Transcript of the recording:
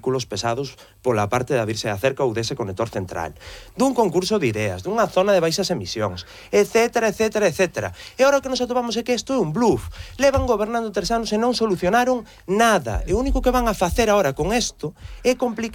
vehículos pesados pola parte da Virxe da Cerca ou dese conector central, dun concurso de ideas, dunha zona de baixas emisións, etcétera, etcétera, etcétera. E agora o que nos atopamos é que isto é un bluff. Levan gobernando 3 anos e non solucionaron nada. E o único que van a facer agora con isto é complicar